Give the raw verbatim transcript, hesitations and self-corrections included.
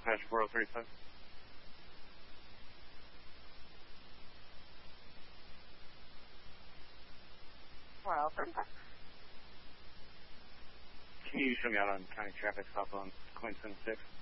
dispatch four oh three five. four oh three five. Can you show me out on county traffic stop on Quinton six?